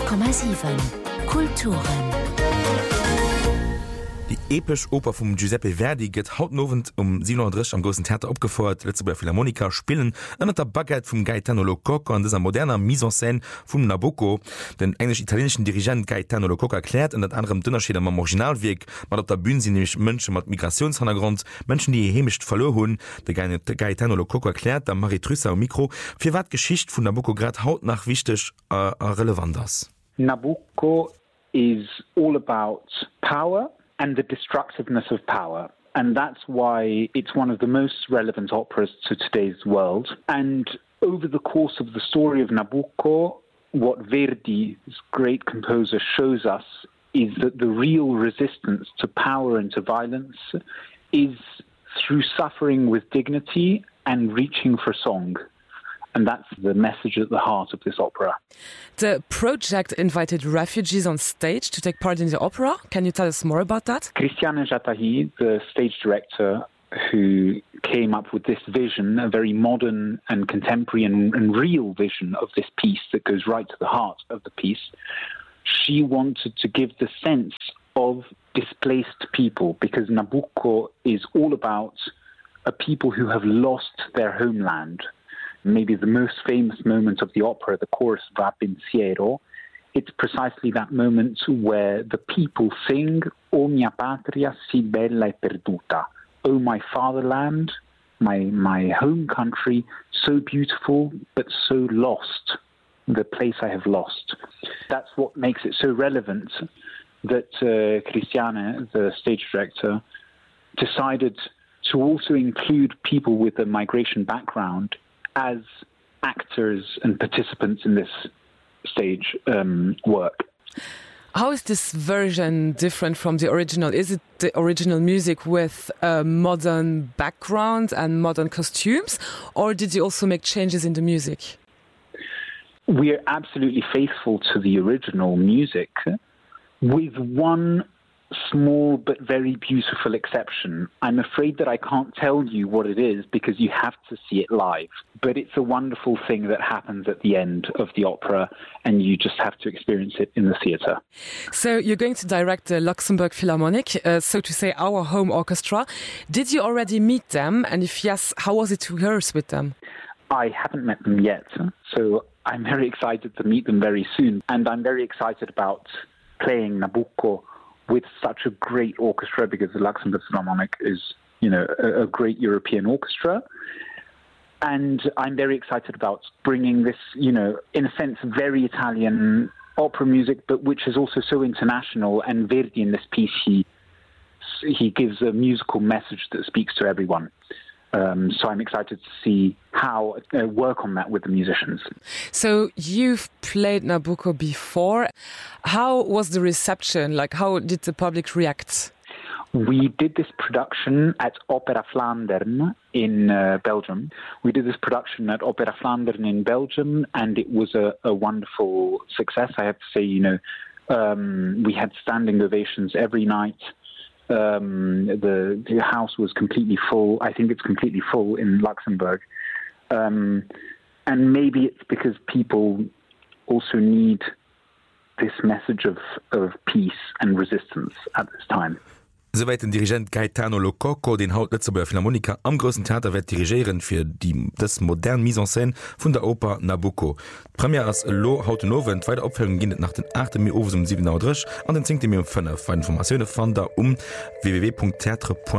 90,7 Kulturen. Die episch Oper vom Giuseppe Verdi geht hautnovend 7:30 am großen Theater abgefordert, letzte bei Philharmonica spielen, an der Baguette vom Gaetano Lococo und dieser moderner Mise en scène vom Nabucco. Den englisch-italienischen Dirigent Gaetano Lococo erklärt in anderem Dünnerschied am Originalweg, weil auf der Bühne sind nämlich Menschen mit Migrationshintergrund, Menschen, die ihr Heimisch verloren haben. Der Gaetano Lococo erklärt, da Marie Trüsser am Mikro, für was Geschichte von Nabucco gerade hautnach wichtig relevant ist. Nabucco is all about power and the destructiveness of power. And that's why it's one of the most relevant operas to today's world. And over the course of the story of Nabucco, what Verdi's great composer shows us is that the real resistance to power and to violence is through suffering with dignity and reaching for song. And that's the message at the heart of this opera. The project invited refugees on stage to take part in the opera. Can you tell us more about that? Christiane Jatahi, the stage director who came up with this vision, a very modern and contemporary and real vision of this piece that goes right to the heart of the piece, she wanted to give the sense of displaced people, because Nabucco is all about a people who have lost their homeland. Maybe the most famous moment of the opera, the chorus Va Pensiero, it's precisely that moment where the people sing O mia patria si bella e perduta. Oh, my fatherland, my home country, so beautiful but so lost, the place I have lost. That's what makes it so relevant that Christiane, the stage director, decided to also include people with a migration background as actors and participants in this stage work. How is this version different from the original? Is it the original music with a modern background and modern costumes, or did you also make changes in the music? We are absolutely faithful to the original music, with one small but very beautiful exception. I'm afraid that I can't tell you what it is because you have to see it live. But it's a wonderful thing that happens at the end of the opera, and you just have to experience it in the theatre. So you're going to direct the Luxembourg Philharmonic, so to say our home orchestra. Did you already meet them? And if yes, how was it to rehearse with them? I haven't met them yet, so I'm very excited to meet them very soon. And I'm very excited about playing Nabucco with such a great orchestra, because the Luxembourg Philharmonic is, a great European orchestra. And I'm very excited about bringing this, in a sense, very Italian opera music, but which is also so international. And Verdi in this piece, he gives a musical message that speaks to everyone. So I'm excited to see how work on that with the musicians. So you've played Nabucco before. How was the reception? Like, how did the public react? We did this production at Opera Flandern in Belgium. We did this production at Opera Flandern in Belgium, and it was a wonderful success. I have to say, we had standing ovations every night. The house was completely full. I think it's completely full in Luxembourg. And maybe it's because people also need this message of peace and resistance at this time. Soweit den Dirigent Gaetano Lococo, den haut letzte bei Philharmonica am großen Theater wird dirigieren für das moderne Mise en scène von der Oper Nabucco. Premiere als Lo hautenoven, zweite Aufführung ging nach den 8. Mai um 7:30 und den 10. Mai um 5. Für Informationen fand da www.theatre.de.